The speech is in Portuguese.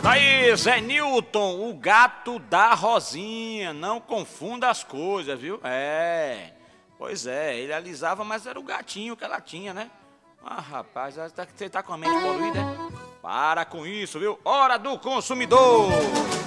Aí, Zé Newton, o gato da Rosinha. Não confunda as coisas, viu? Pois é, ele alisava, mas era o gatinho que ela tinha, né? Ah, rapaz, você tá com a mente poluída, é? Para com isso, viu? Hora do consumidor!